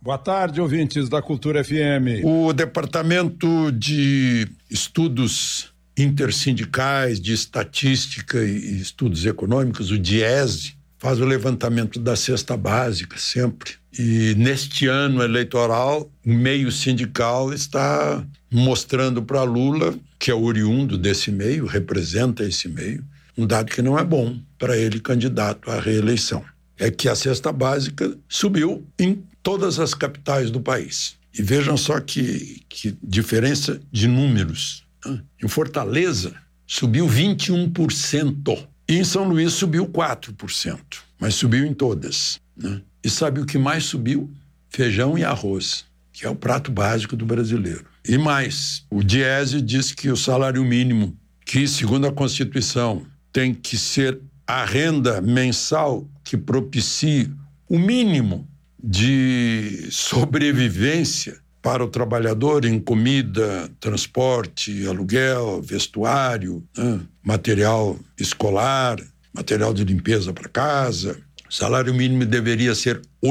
Boa tarde, ouvintes da Cultura FM. O Departamento de Estudos Intersindicais, de Estatística e Estudos Econômicos, o DIESE, faz o levantamento da cesta básica sempre. E neste ano eleitoral, o meio sindical está mostrando para Lula, que é oriundo desse meio, representa esse meio, um dado que não é bom para ele candidato à reeleição. É que a cesta básica subiu em todas as capitais do país. E vejam só que diferença de números. Em Fortaleza, subiu 21%. E em São Luís, subiu 4%. Mas subiu em todas. E sabe o que mais subiu? Feijão e arroz, que é o prato básico do brasileiro. E mais, o DIESE diz que o salário mínimo, que segundo a Constituição tem que ser a renda mensal que propicie o mínimo de sobrevivência para o trabalhador em comida, transporte, aluguel, vestuário, material escolar, material de limpeza para casa. O salário mínimo deveria ser R$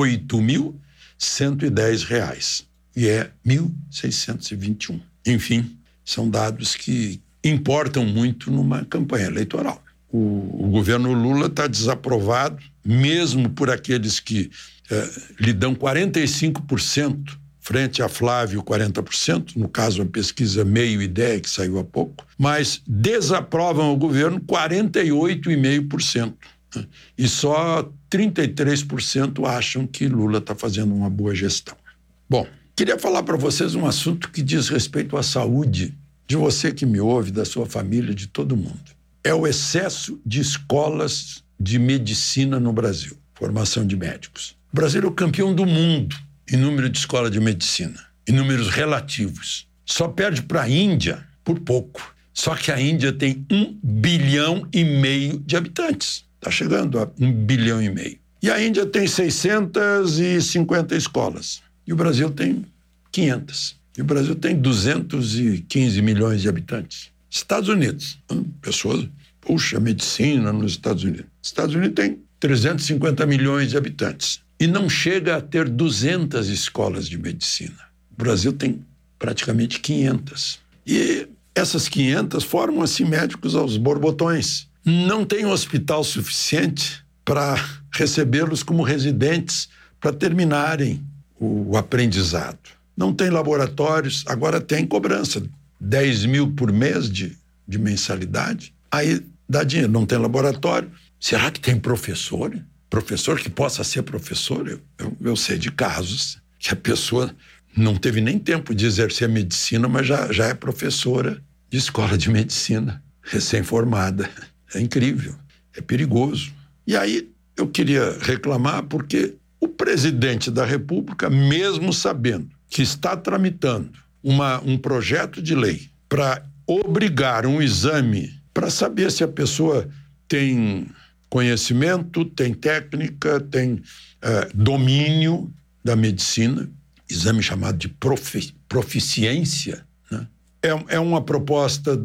8.110 e é R$ 1.621. Enfim, são dados que importam muito numa campanha eleitoral. O governo Lula está desaprovado, mesmo por aqueles que lhe dão 45%, frente a Flávio 40%, no caso a pesquisa Meio Ideia, que saiu há pouco, mas desaprovam o governo 48,5%. E só 33% acham que Lula está fazendo uma boa gestão. Bom, queria falar para vocês um assunto que diz respeito à saúde de você que me ouve, da sua família, de todo mundo. É o excesso de escolas de medicina no Brasil, formação de médicos. O Brasil é o campeão do mundo em número de escola de medicina, em números relativos. Só perde para a Índia por pouco. Só que a Índia tem 1,5 bilhão de habitantes. Está chegando a 1,5 bilhão. E a Índia tem 650 escolas. E o Brasil tem 500. E o Brasil tem 215 milhões de habitantes. Estados Unidos, pessoas, puxa, medicina nos Estados Unidos. Estados Unidos tem 350 milhões de habitantes e não chega a ter 200 escolas de medicina. O Brasil tem praticamente 500. E essas 500 formam, assim, médicos aos borbotões. Não tem hospital suficiente para recebê-los como residentes para terminarem o aprendizado. Não tem laboratórios, agora tem cobrança. 10 mil por mês de mensalidade, aí dá dinheiro, não tem laboratório. Será que tem professor? Professor que possa ser professor? Eu sei de casos que a pessoa não teve nem tempo de exercer a medicina, mas já é professora de escola de medicina, recém-formada. É incrível, é perigoso. E aí eu queria reclamar porque o presidente da República, mesmo sabendo que está tramitando um projeto de lei para obrigar um exame para saber se a pessoa tem conhecimento, tem técnica, tem domínio da medicina, exame chamado de proficiência, né? É uma proposta